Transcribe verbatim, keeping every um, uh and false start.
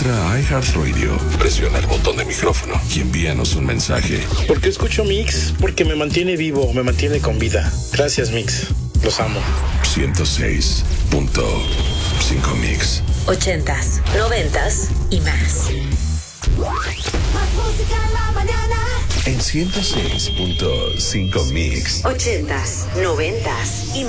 Entra a iHeartRadio, presiona el botón de micrófono y envíanos un mensaje. ¿Por qué escucho Mix? Porque me mantiene vivo, me mantiene con vida. Gracias, Mix. Los amo. ciento seis punto cinco Mix. Ochentas, noventas y más. Más música en la mañana. En ciento seis punto cinco Mix. Ochentas, noventas y más.